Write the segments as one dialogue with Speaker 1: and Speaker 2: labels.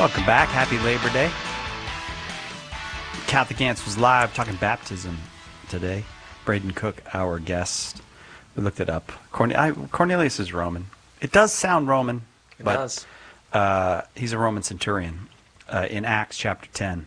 Speaker 1: Welcome back. Happy Labor Day. Catholic Answers Live, talking baptism today. Braden Cook, our guest. We looked it up. Cornelius is Roman. It does sound Roman.
Speaker 2: It does.
Speaker 1: He's a Roman centurion in Acts chapter 10.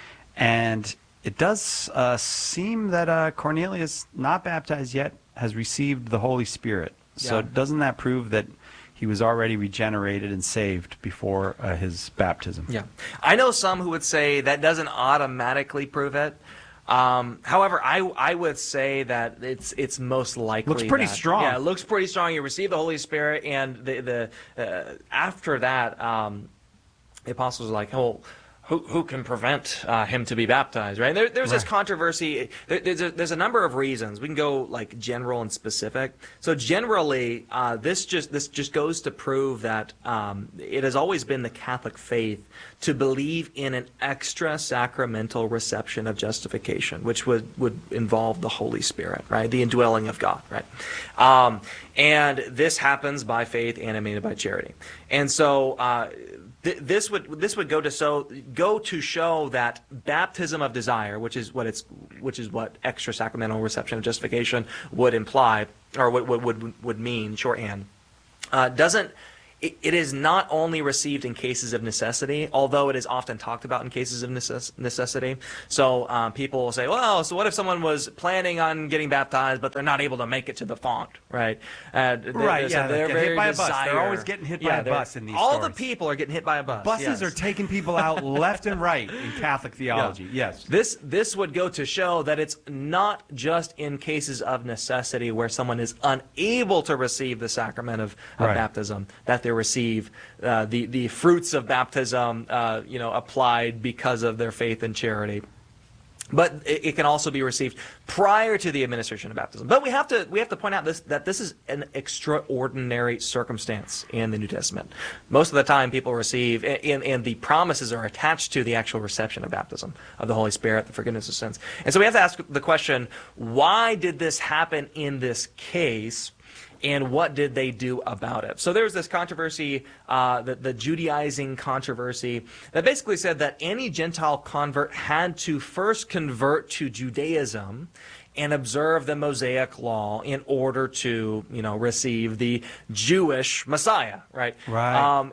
Speaker 1: And it does seem that Cornelius, not baptized yet, has received the Holy Spirit. So doesn't that prove that he was already regenerated and saved before his baptism?
Speaker 2: Yeah. I know some who would say that doesn't automatically prove it. However, I would say that it's most likely.
Speaker 1: Looks pretty strong.
Speaker 2: Yeah, it looks pretty strong. You receive the Holy Spirit, and after that, the apostles are like, oh, who can prevent him to be baptized, right? There's this controversy. There's a number of reasons. We can go like general and specific. So generally, this just goes to prove that it has always been the Catholic faith to believe in an extra sacramental reception of justification, which would involve the Holy Spirit, right? The indwelling of God, right? And this happens by faith animated by charity. And so this would go to show that baptism of desire, which is what extra sacramental reception of justification would imply, or would mean shorthand, doesn't. It is not only received in cases of necessity, although it is often talked about in cases of necessity. So people will say, well, so what if someone was planning on getting baptized, but they're not able to make it to the font, right?
Speaker 1: They're hit by a bus. They're always getting hit by a bus in these
Speaker 2: all
Speaker 1: stories.
Speaker 2: The people are getting hit by a bus.
Speaker 1: Buses are taking people out left and right in Catholic theology.
Speaker 2: Yeah.
Speaker 1: Yes.
Speaker 2: This would go to show that it's not just in cases of necessity where someone is unable to receive the sacrament of baptism that they receive the fruits of baptism, applied because of their faith and charity. But it can also be received prior to the administration of baptism. But we have to point out that this is an extraordinary circumstance in the New Testament. Most of the time, people receive, and the promises are attached to the actual reception of baptism of the Holy Spirit, the forgiveness of sins. And so we have to ask the question: why did this happen in this case? And what did they do about it? So there was this controversy, the Judaizing controversy, that basically said that any Gentile convert had to first convert to Judaism and observe the Mosaic law in order to, receive the Jewish Messiah, right?
Speaker 1: Right.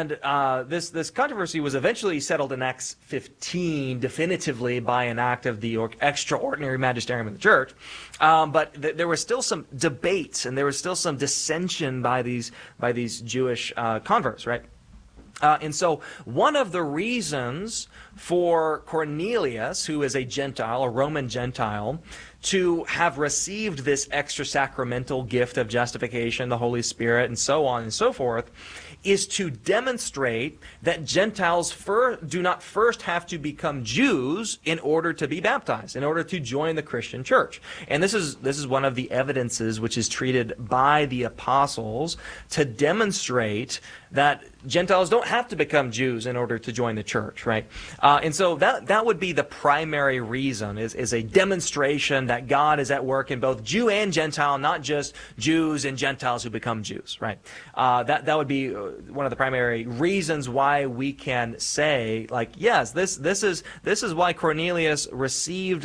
Speaker 2: This controversy was eventually settled in Acts 15 definitively by an act of the extraordinary magisterium of the church. But there was still some debate, and there was still some dissension by these Jewish converts, right? And so one of the reasons for Cornelius, who is a Gentile, a Roman Gentile, to have received this extra sacramental gift of justification, the Holy Spirit, and so on and so forth, is to demonstrate that Gentiles do not first have to become Jews in order to be baptized, in order to join the Christian church. And this is one of the evidences which is treated by the apostles to demonstrate that Gentiles don't have to become Jews in order to join the church, right? And so that would be the primary reason, is a demonstration that God is at work in both Jew and Gentile, not just Jews and Gentiles who become Jews, right? That would be one of the primary reasons why we can say, like, yes, this is why Cornelius received,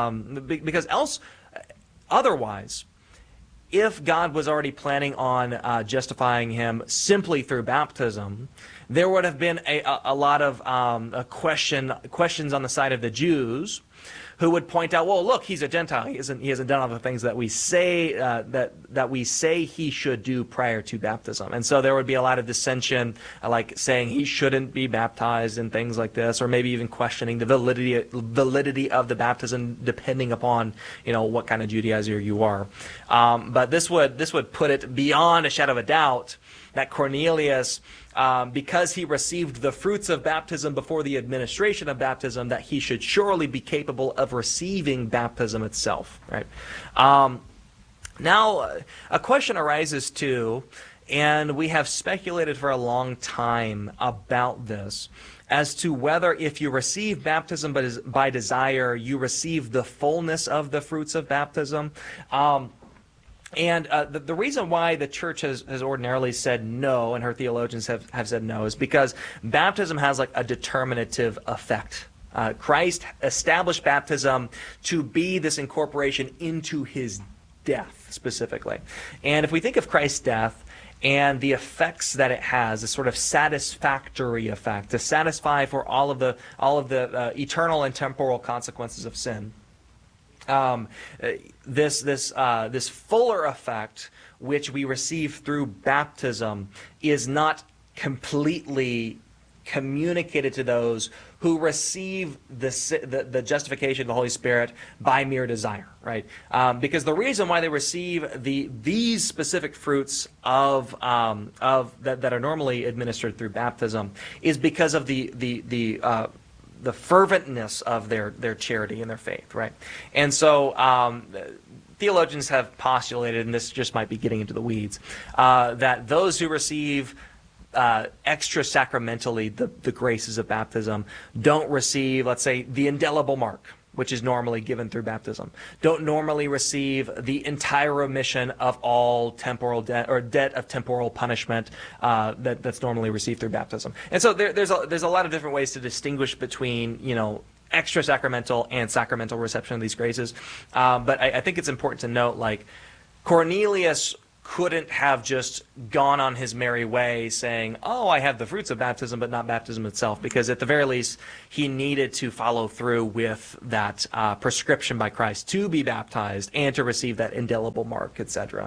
Speaker 2: because otherwise, if God was already planning on justifying him simply through baptism, there would have been a lot of questions on the side of the Jews, who would point out, well, look, he's a Gentile. He hasn't done all the things that we say that we say he should do prior to baptism. And so there would be a lot of dissension, like saying he shouldn't be baptized and things like this, or maybe even questioning the validity of the baptism, depending upon what kind of Judaizer you are. But this would put it beyond a shadow of a doubt that Cornelius, because he received the fruits of baptism before the administration of baptism, that he should surely be capable of receiving baptism itself, right? Now, a question arises too, and we have speculated for a long time about this, as to whether if you receive baptism by desire, you receive the fullness of the fruits of baptism. And the reason why the church has ordinarily said no, and her theologians have said no, is because baptism has like a determinative effect. Christ established baptism to be this incorporation into his death, specifically. And if we think of Christ's death and the effects that it has, a sort of satisfactory effect, to satisfy for all of the eternal and temporal consequences of sin, this fuller effect which we receive through baptism is not completely communicated to those who receive the justification of the Holy Spirit by mere desire, right? Because the reason why they receive these specific fruits of that are normally administered through baptism is because of the ferventness of their charity and their faith, right? And so theologians have postulated, and this just might be getting into the weeds, that those who receive extra sacramentally the graces of baptism don't receive, let's say, the indelible mark, which is normally given through baptism, don't normally receive the entire remission of all temporal debt or debt of temporal punishment that's normally received through baptism. And so there's a lot of different ways to distinguish between, extra sacramental and sacramental reception of these graces. But I think it's important to note, like, Cornelius couldn't have just gone on his merry way saying, oh, I have the fruits of baptism, but not baptism itself, because at the very least, he needed to follow through with that prescription by Christ to be baptized and to receive that indelible mark, etc.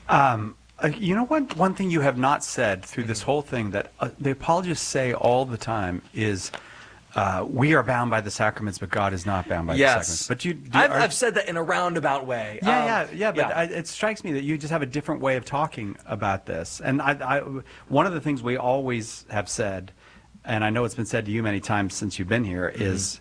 Speaker 1: You know what? One thing you have not said through this whole thing that the apologists say all the time is, we are bound by the sacraments, but God is not bound by the sacraments. But
Speaker 2: I've said that in a roundabout way.
Speaker 1: It strikes me that you just have a different way of talking about this. And one of the things we always have said, and I know it's been said to you many times since you've been here, is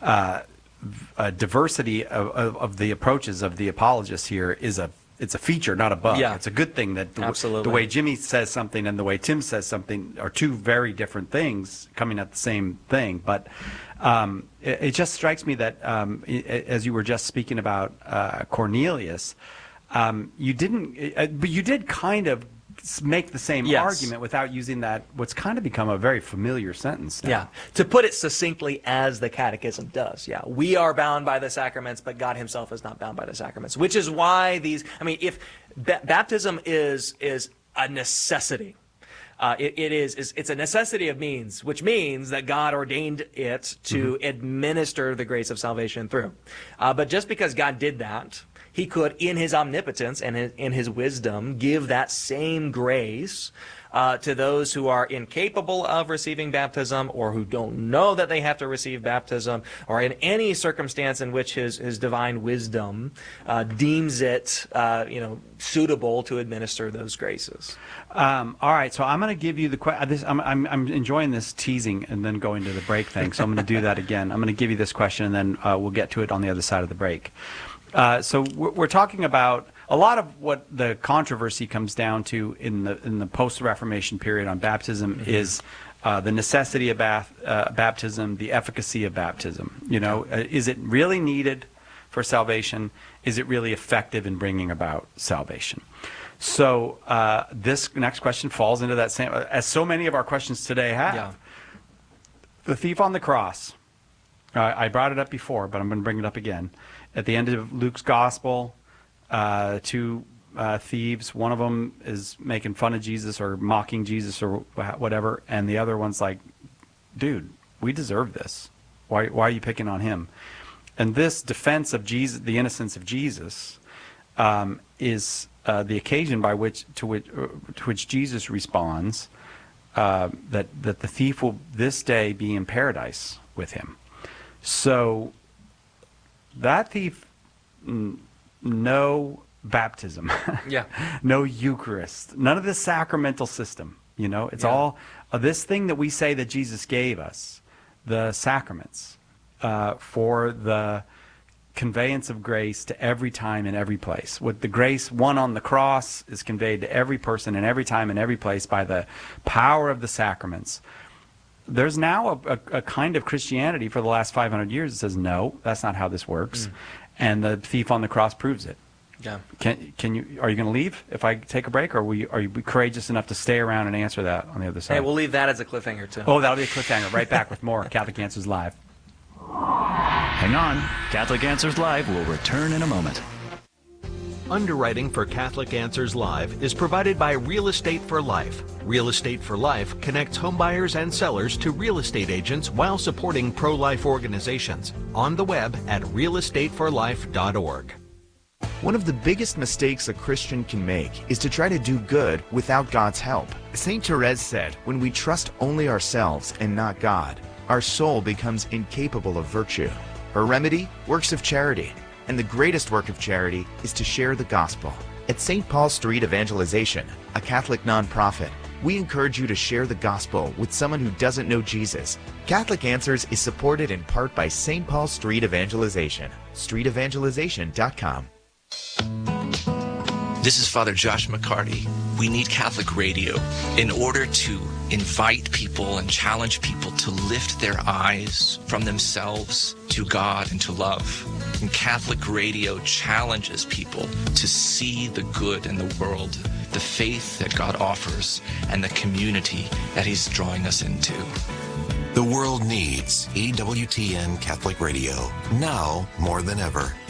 Speaker 1: diversity of the approaches of the apologists here it's a feature, not a bug.
Speaker 2: Yeah.
Speaker 1: It's a good thing that
Speaker 2: Absolutely.
Speaker 1: The way Jimmy says something and the way Tim says something are two very different things coming at the same thing. But it just strikes me that as you were just speaking about Cornelius, you didn't, but you did kind of make the same argument without using that, what's kind of become a very familiar sentence now.
Speaker 2: Yeah. To put it succinctly, as the Catechism does. Yeah. We are bound by the sacraments, but God himself is not bound by the sacraments, which is why if baptism is a necessity, it's a necessity of means, which means that God ordained it to administer the grace of salvation through. But just because God did that, he could, in his omnipotence and in his wisdom, give that same grace to those who are incapable of receiving baptism, or who don't know that they have to receive baptism, or in any circumstance in which his divine wisdom deems it suitable to administer those graces.
Speaker 1: All right, so I'm going to give you the question. I'm enjoying this teasing and then going to the break thing, so I'm going to do that again. I'm going to give you this question, and then we'll get to it on the other side of the break. So we're talking about a lot of what the controversy comes down to in the post-Reformation period on baptism is the necessity of baptism, the efficacy of baptism. Is it really needed for salvation? Is it really effective in bringing about salvation? So this next question falls into that same, as so many of our questions today have.
Speaker 2: Yeah.
Speaker 1: The thief on the cross. I brought it up before, but I'm going to bring it up again. At the end of Luke's gospel, two thieves, one of them is making fun of Jesus or mocking Jesus or whatever, and the other one's like, dude, we deserve this. Why are you picking on him? And this defense of Jesus, the innocence of Jesus, is the occasion to which Jesus responds that the thief will this day be in paradise with him. So that thief, no baptism, no Eucharist, none of the sacramental system. It's all this thing that we say that Jesus gave us, the sacraments, for the conveyance of grace to every time and every place. What the grace won on the cross is conveyed to every person and every time and every place by the power of the sacraments. There's now a kind of Christianity for the last 500 years that says, no, that's not how this works. And the thief on the cross proves it.
Speaker 2: Yeah.
Speaker 1: Can you? Are you going to leave if I take a break, or are you courageous enough to stay around and answer that on the other side?
Speaker 2: Hey, we'll leave that as a cliffhanger too.
Speaker 1: Oh, that'll be a cliffhanger. Right back with more Catholic Answers Live.
Speaker 3: Hang on. Catholic Answers Live will return in a moment.
Speaker 4: Underwriting for Catholic Answers Live is provided by Real Estate for Life. Real Estate for Life connects homebuyers and sellers to real estate agents while supporting pro-life organizations. On the web at realestateforlife.org.
Speaker 5: One of the biggest mistakes a Christian can make is to try to do good without God's help. St. Therese said, when we trust only ourselves and not God, our soul becomes incapable of virtue. Her remedy? Works of charity. And the greatest work of charity is to share the gospel. At St. Paul Street Evangelization, a Catholic nonprofit, we encourage you to share the gospel with someone who doesn't know Jesus. Catholic Answers is supported in part by St. Paul Street Evangelization, streetevangelization.com.
Speaker 6: This is Father Josh McCarty. We need Catholic radio in order to invite people and challenge people to lift their eyes from themselves to God and to love. And Catholic radio challenges people to see the good in the world, the faith that God offers, and the community that He's drawing us into.
Speaker 7: The world needs EWTN Catholic Radio now more than ever.